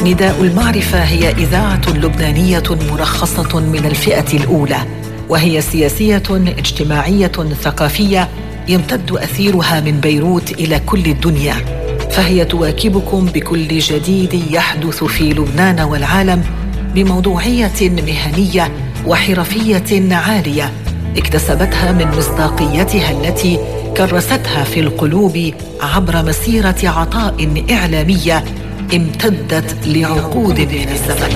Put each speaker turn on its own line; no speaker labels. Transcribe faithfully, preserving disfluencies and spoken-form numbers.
نداء المعرفة هي إذاعة لبنانية مرخصة من الفئة الأولى، وهي سياسية اجتماعية ثقافية يمتد أثيرها من بيروت إلى كل الدنيا، فهي تواكبكم بكل جديد يحدث في لبنان والعالم بموضوعية مهنية وحرفية عالية اكتسبتها من مصداقيتها التي كرستها في القلوب عبر مسيرة عطاء إعلامية امتدت لعقود من الزمن.